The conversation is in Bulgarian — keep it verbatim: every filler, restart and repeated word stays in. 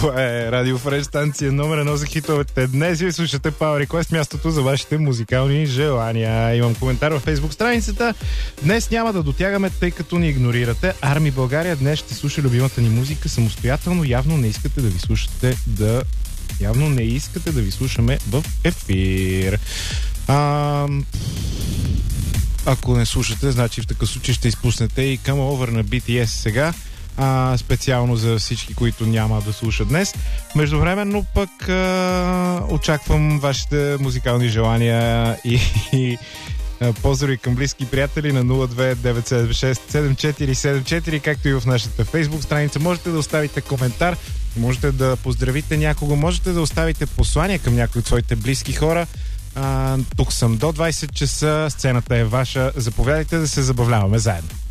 Това е Радио Фреш, станция номер едно за хитовете. Днес ви слушате Power Request, мястото за вашите музикални желания. Имам коментар във Facebook страницата. Днес няма да дотягаме, тъй като ни игнорирате. Арми България днес ще слуша любимата ни музика самостоятелно. Явно не искате да ви слушате да... Явно не искате да ви слушаме в ефир. А... Ако не слушате, значи в такъв случай ще изпуснете и Come Over на Би Ти Ес сега. А, специално за всички, които няма да слушат днес. Междувременно пък а, очаквам вашите музикални желания и, и а, поздрави към близки приятели на нула две девет седем шест седем четири седем четири, както и в нашата Facebook страница. Можете да оставите коментар, можете да поздравите някого, можете да оставите послание към някои от своите близки хора. А, тук съм до двайсет часа, сцената е ваша. Заповядайте да се забавляваме заедно.